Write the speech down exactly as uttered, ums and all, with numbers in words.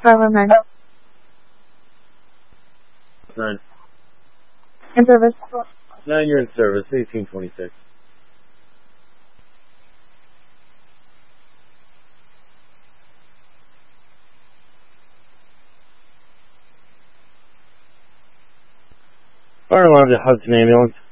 five one nine. Nine. In service. Nine, you're in service. eighteen twenty-six. Fire alarm to Hudson Ambulance.